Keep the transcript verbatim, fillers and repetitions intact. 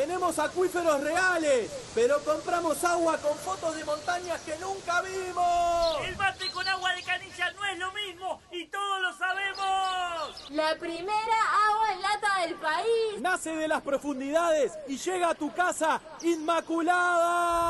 Tenemos acuíferos reales, pero compramos agua con fotos de montañas que nunca vimos. El mate con agua de canilla no es lo mismo y todos lo sabemos. La primera agua en lata del país. Nace de las profundidades y llega a tu casa inmaculada.